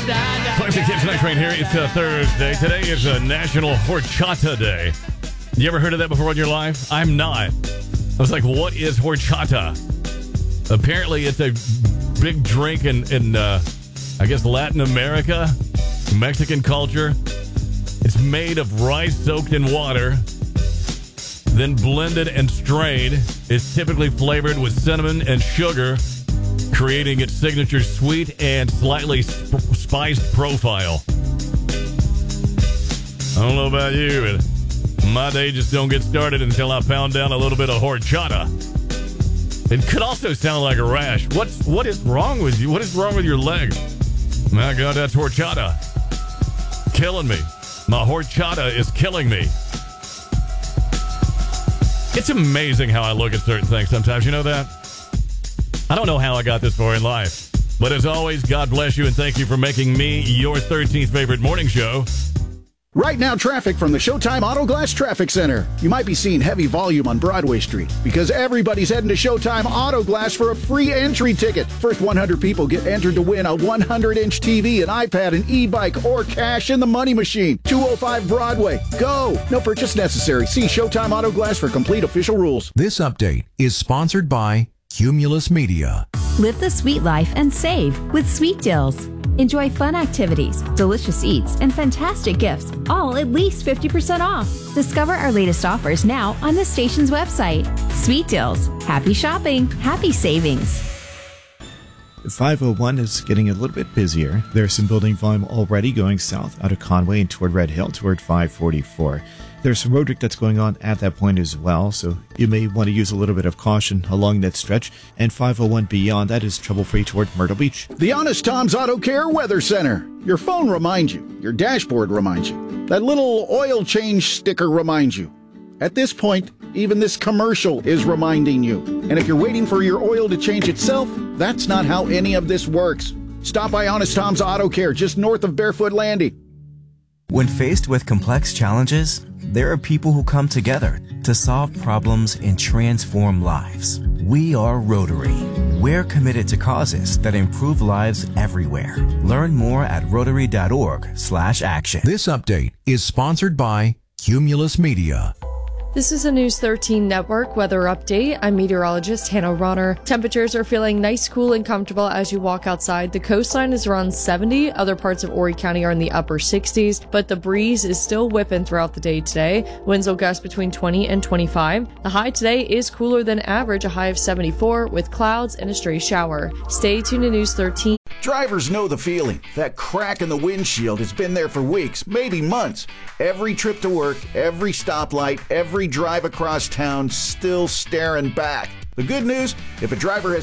Classic Hits Night Train here. It's Thursday. Today is National Horchata Day. You ever heard of that before in your life? I'm not. I was like, what is horchata? Apparently, it's a big drink in I guess, Latin America, Mexican culture. It's made of rice soaked in water, then blended and strained. It's typically flavored with cinnamon and sugar, creating its signature sweet and slightly spiced profile. I don't know about you, but my day just don't get started until I pound down a little bit of horchata. It could also sound like a rash. What is wrong with you? What is wrong with your leg? My God, that's horchata. Killing me. My horchata is killing me. It's amazing how I look at certain things sometimes. You know that? I don't know how I got this far in life. But as always, God bless you and thank you for making me your 13th favorite morning show. Right now, traffic from the Showtime Auto Glass Traffic Center. You might be seeing heavy volume on Broadway Street because everybody's heading to Showtime Auto Glass for a free entry ticket. First 100 people get entered to win a 100-inch TV, an iPad, an e-bike, or cash in the money machine. 205 Broadway. Go! No purchase necessary. See Showtime Auto Glass for complete official rules. This update is sponsored by Cumulus Media. Live the sweet life and save with Sweet Deals. Enjoy fun activities, delicious eats, and fantastic gifts, all at least 50% off. Discover our latest offers now on the station's website. Sweet Deals. Happy shopping. Happy savings. 501 is getting a little bit busier. There's some building volume already going south out of Conway and toward Red Hill toward 544. There's some road work that's going on at that point as well, so you may want to use a little bit of caution along that stretch. And 501 beyond that is trouble-free toward Myrtle Beach. The Honest Tom's Auto Care Weather Center. Your phone reminds you. Your dashboard reminds you. That little oil change sticker reminds you. At this point, even this commercial is reminding you. And if you're waiting for your oil to change itself, that's not how any of this works. Stop by Honest Tom's Auto Care just north of Barefoot Landing. When faced with complex challenges, there are people who come together to solve problems and transform lives. We are Rotary. We're committed to causes that improve lives everywhere. Learn more at rotary.org/action. This update is sponsored by Cumulus Media. This is a News 13 Network weather update. I'm meteorologist Hannah Ronner. Temperatures are feeling nice, cool, and comfortable as you walk outside. The coastline is around 70. Other parts of Horry County are in the upper 60s, but the breeze is still whipping throughout the day today. Winds will gust between 20 and 25. The high today is cooler than average, a high of 74 with clouds and a stray shower. Stay tuned to News 13. Drivers know the feeling. That crack in the windshield has been there for weeks, maybe months. Every trip to work, every stoplight, every drive across town, still staring back. The good news, if a driver has